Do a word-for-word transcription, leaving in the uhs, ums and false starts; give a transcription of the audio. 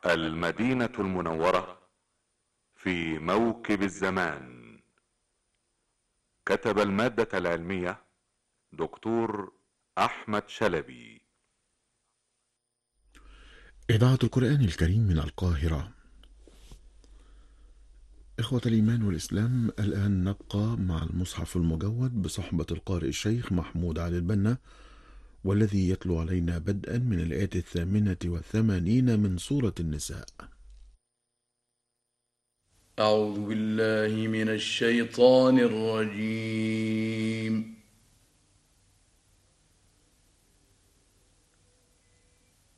المدينة المنورة في موكب الزمان. كتب المادة العلمية دكتور أحمد شلبي. إذاعة القرآن الكريم من القاهرة. إخوة الإيمان والإسلام، الآن نبقى مع المصحف المجود بصحبة القارئ الشيخ محمود علي البنا، والذي يتلو علينا بدءا من الآية الثامنة والثمانين من سورة النساء. أعوذ بالله من الشيطان الرجيم.